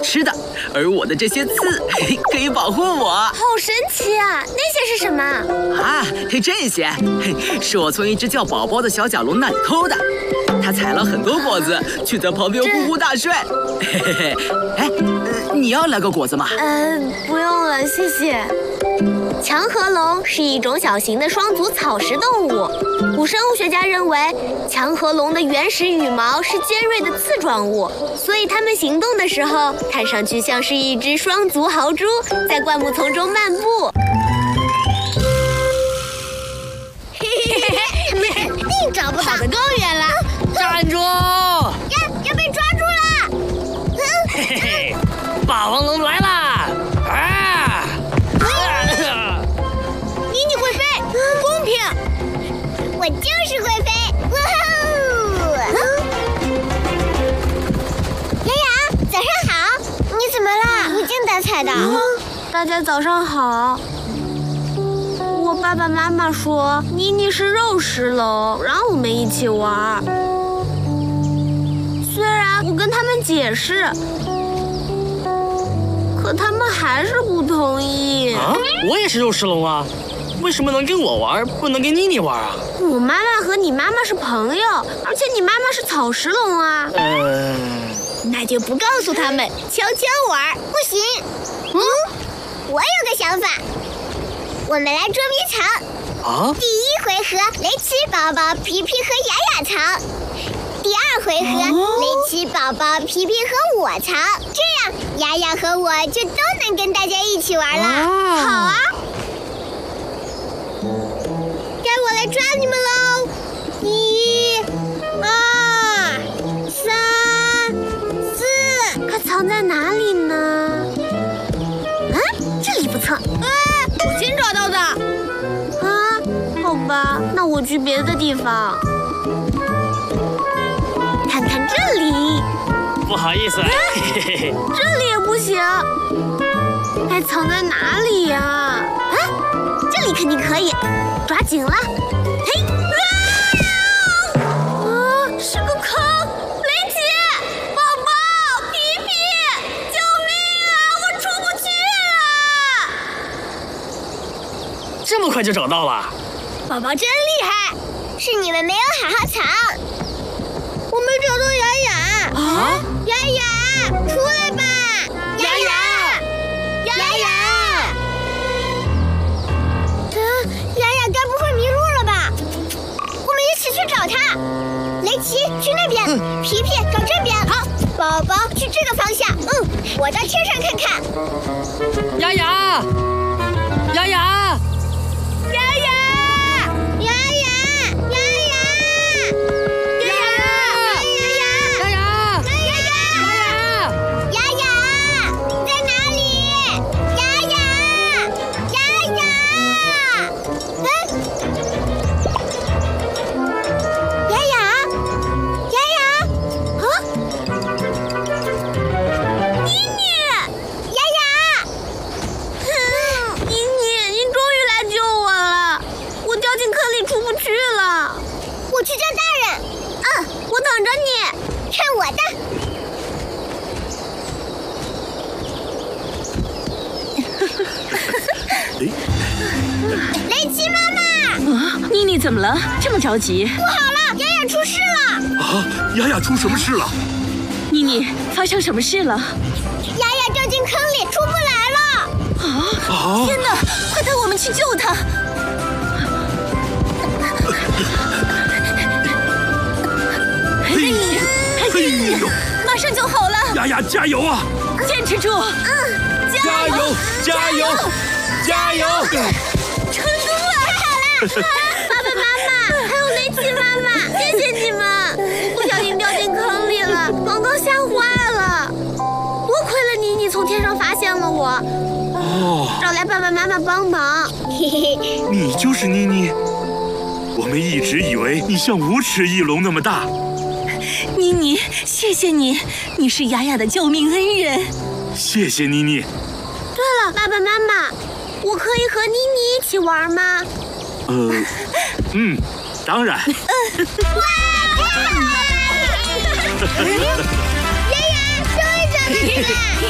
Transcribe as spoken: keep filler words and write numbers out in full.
吃的，而我的这些刺可以保护我。 好神奇啊！那些是什么？ 啊，这些是我从一只叫宝宝的小甲龙那里偷的。他采了很多果子，却在旁边呼呼大睡。嘿嘿嘿，哎，你要来个果子吗？ 呃，不用了，谢谢。强河龙是一种小型的双足草食动物。古生物学家认为，强河龙的原始羽毛是尖锐的刺状物，所以它们行动的时候，看上去像是一只双足豪猪在灌木丛中漫步。 嘿嘿嘿嘿，肯定找不到，跑得更远了。 站住！ 呀，要被抓住了！ 嘿嘿嘿，霸王龙来啦！啊！ 妮妮会飞，公平！我就是会飞！哇吼！雅雅，早上好！你怎么啦？无精打采的。 嗯、大家早上好。我爸爸妈妈说妮妮是肉食龙，让我们一起玩。虽然我跟他们解释，可他们还是不同意。 啊，我也是肉食龙啊，为什么能跟我玩，不能跟妮妮玩啊？ 我妈妈和你妈妈是朋友，而且你妈妈是草食龙啊。 嗯， 那就不告诉他们，悄悄玩。不行。嗯，我有个想法，我们来捉迷藏。 啊？ 第一回合，雷奇宝宝、皮皮和雅雅藏。第二回合，哦、雷奇宝宝、皮皮和我藏，这样雅雅和我就都能跟大家一起玩了。 哦、好啊， 该我来抓你们喽！一、二、三、四， 它藏在哪里呢？ 啊，这里不错。啊，我先找到的。 啊，好吧，那我去别的地方。看看这里， 不好意思，嘿嘿嘿， 这里也不行，该藏在哪里呀？啊， 这里肯定可以，抓紧了。嘿， 啊！啊，是个坑！雷奇，宝宝，皮皮，救命啊！我出不去了。这么快就找到了？ 宝宝真厉害，是你们没有好好藏。我没找到雅雅啊！ 雅雅，出来吧！雅雅，雅雅，嗯，雅雅该不会迷路了吧？我们一起去找她。雷奇去那边，嗯、皮皮找这边。好，宝宝去这个方向。嗯，我到天上看看。 雅雅，雅雅。 我去叫大人。嗯，我等着你，看我的。雷奇妈妈！ 啊，妮妮怎么了？这么着急？ 不好了，雅雅出事了！ 啊，雅雅出什么事了？ 妮妮，发生什么事了？ 雅雅掉进坑里，出不来了！ 啊！啊天哪，快带我们去救她！ 哎呦， 马上就好了！ 雅雅，加油啊！ 坚持住！ 嗯， 加油，加油，加油！ 成功了！ 太好了！爸爸妈妈，还有雷奇妈妈，谢谢你们！ 我不小心掉进坑里了，刚刚吓坏了。多亏了妮妮从天上发现了我，哦，找来爸爸妈妈帮忙。 嘿嘿， 你就是妮妮？我们一直以为你像无齿翼龙那么大。 妮妮，谢谢你，你是雅雅的救命恩人。 谢谢妮妮。 对了，爸爸妈妈，我可以和妮妮一起玩吗？ 呃，嗯，当然。 哇！雅雅，终于找到你了！